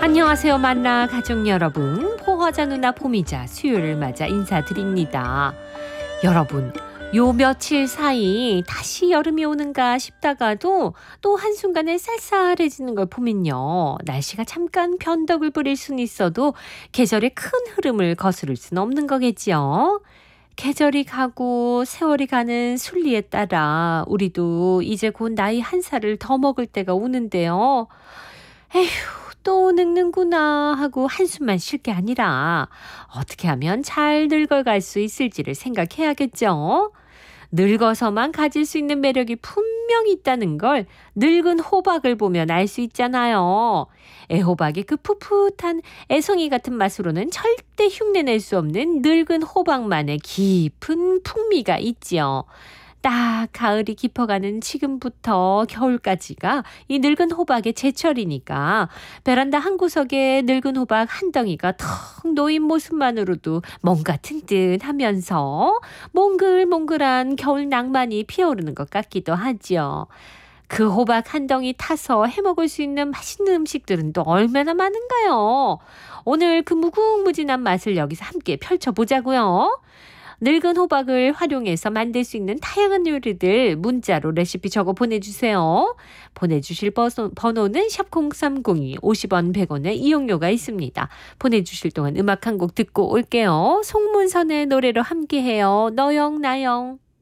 안녕하세요. 만나 가족 여러분. 포화자 누나 봄이자 수요일을 맞아 인사드립니다. 여러분, 요 며칠 사이 다시 여름이 오는가 싶다가도 또 한순간에 쌀쌀해지는 걸 보면요. 날씨가 잠깐 변덕을 부릴 수는 있어도 계절의 큰 흐름을 거스를 수는 없는 거겠지요. 계절이 가고 세월이 가는 순리에 따라 우리도 이제 곧 나이 한 살을 더 먹을 때가 오는데요. 에휴, 또 늙는구나 하고 한숨만 쉴 게 아니라 어떻게 하면 잘 늙어갈 수 있을지를 생각해야겠죠. 늙어서만 가질 수 있는 매력이 분명히 있다는 걸 늙은 호박을 보면 알 수 있잖아요. 애호박의 그 풋풋한 애송이 같은 맛으로는 절대 흉내낼 수 없는 늙은 호박만의 깊은 풍미가 있지요. 딱 가을이 깊어가는 지금부터 겨울까지가 이 늙은 호박의 제철이니까 베란다 한 구석에 늙은 호박 한 덩이가 턱 놓인 모습만으로도 뭔가 든든하면서 몽글몽글한 겨울 낭만이 피어오르는 것 같기도 하지요. 그 호박 한 덩이 타서 해먹을 수 있는 맛있는 음식들은 또 얼마나 많은가요? 오늘 그 무궁무진한 맛을 여기서 함께 펼쳐보자고요. 늙은 호박을 활용해서 만들 수 있는 다양한 요리들 문자로 레시피 적어 보내주세요. 보내주실 번호는 샵0302 50원 100원의 이용료가 있습니다. 보내주실 동안 음악 한 곡 듣고 올게요. 송문선의 노래로 함께해요. 너영 나영.